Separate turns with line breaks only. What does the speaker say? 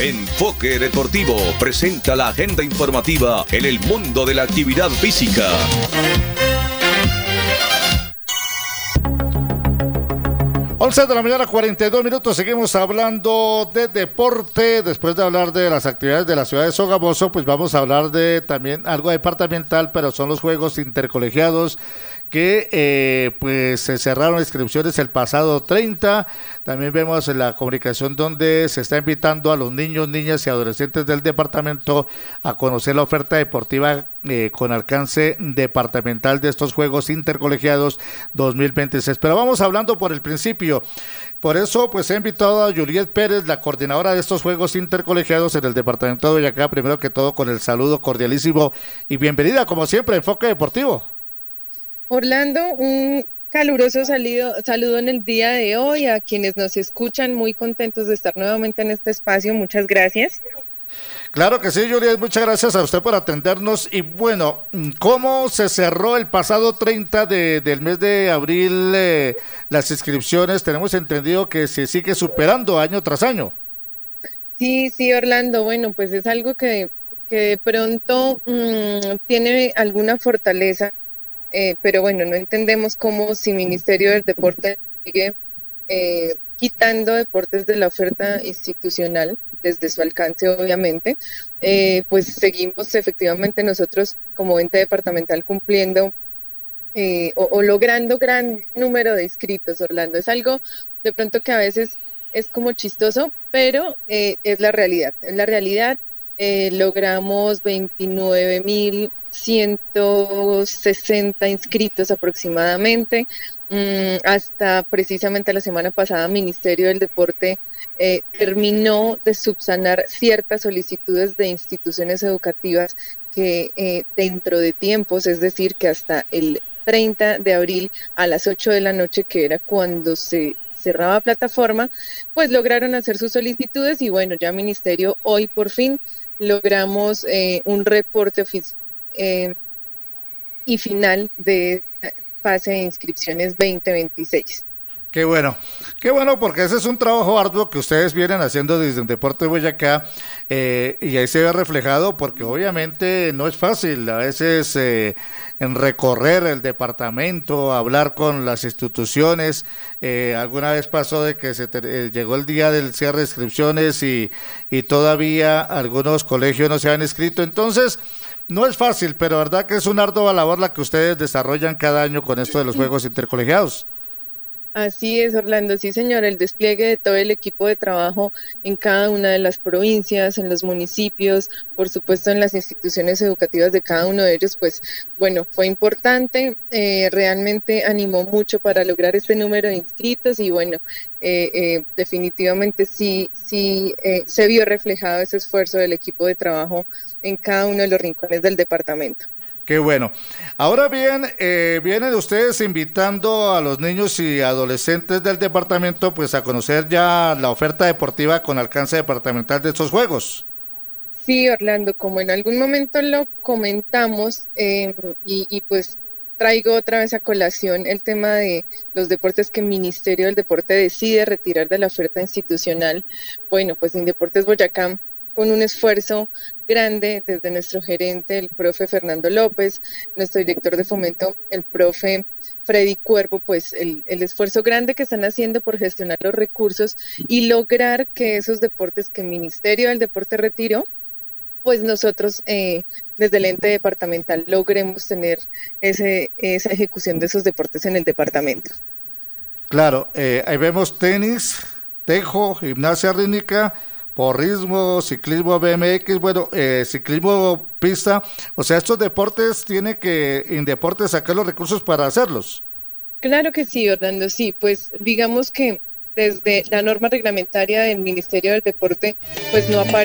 Enfoque Deportivo presenta la agenda informativa en el mundo de la actividad física.
11 de la mañana, 42 minutos. Seguimos hablando de deporte. Después de hablar de las actividades de la ciudad de Sogamoso, pues vamos a hablar de también algo departamental, pero son los juegos intercolegiados que pues se cerraron inscripciones el pasado 30. También vemos en la comunicación donde se está invitando a los niños, niñas y adolescentes del departamento a conocer la oferta deportiva con alcance departamental de estos Juegos Intercolegiados 2026. Pero vamos hablando por el principio. Por eso, pues he invitado a Juliet Pérez, la coordinadora de estos Juegos Intercolegiados en el departamento de Boyacá. Primero que todo, con el saludo cordialísimo y bienvenida, como siempre, a Enfoque Deportivo.
Orlando, un caluroso saludo en el día de hoy a quienes nos escuchan, muy contentos de estar nuevamente en este espacio, muchas gracias.
Claro que sí, Juliet, muchas gracias a usted por atendernos. Y bueno, ¿cómo se cerró el pasado 30 del mes de abril las inscripciones? Tenemos entendido que se sigue superando año tras año.
Sí, Orlando, bueno, pues es algo que de pronto tiene alguna fortaleza. Pero bueno, no entendemos cómo si Ministerio del Deporte sigue quitando deportes de la oferta institucional, desde su alcance obviamente, pues seguimos efectivamente nosotros como ente departamental cumpliendo o logrando gran número de inscritos, Orlando. Es algo de pronto que a veces es como chistoso, pero es la realidad. Logramos 29.160 inscritos aproximadamente. Hasta precisamente la semana pasada, Ministerio del Deporte terminó de subsanar ciertas solicitudes de instituciones educativas que dentro de tiempos, es decir, que hasta el 30 de abril a las 8 de la noche, que era cuando se cerraba plataforma, pues lograron hacer sus solicitudes y bueno, ya Ministerio hoy por fin logramos un reporte oficial y final de fase de inscripciones 2026.
Qué bueno porque ese es un trabajo arduo que ustedes vienen haciendo desde el Deporte de Boyacá y ahí se ve reflejado porque obviamente no es fácil a veces en recorrer el departamento, hablar con las instituciones. Alguna vez pasó de que llegó el día del cierre de inscripciones y todavía algunos colegios no se han inscrito, entonces no es fácil, pero verdad que es una ardua labor la que ustedes desarrollan cada año con esto de los Juegos Intercolegiados.
Así es, Orlando, sí señor, el despliegue de todo el equipo de trabajo en cada una de las provincias, en los municipios, por supuesto en las instituciones educativas de cada uno de ellos, pues bueno, fue importante, realmente animó mucho para lograr este número de inscritos y bueno, definitivamente sí se vio reflejado ese esfuerzo del equipo de trabajo en cada uno de los rincones del departamento.
Qué bueno. Ahora bien, vienen ustedes invitando a los niños y adolescentes del departamento pues a conocer ya la oferta deportiva con alcance departamental de estos juegos.
Sí, Orlando, como en algún momento lo comentamos y pues traigo otra vez a colación el tema de los deportes que el Ministerio del Deporte decide retirar de la oferta institucional. Bueno, pues Indeportes Boyacá, con un esfuerzo grande desde nuestro gerente, el profe Fernando López, nuestro director de fomento, el profe Freddy Cuervo, pues el esfuerzo grande que están haciendo por gestionar los recursos y lograr que esos deportes que el Ministerio del Deporte retiró, pues nosotros desde el ente departamental logremos tener esa ejecución de esos deportes en el departamento.
Claro, ahí vemos tenis, tejo, gimnasia rítmica, porrismo, ciclismo BMX, bueno, ciclismo pista, o sea, estos deportes tiene que Indeportes sacar los recursos para hacerlos.
Claro que sí, Orlando, sí, pues digamos que desde la norma reglamentaria del Ministerio del Deporte, pues no aparece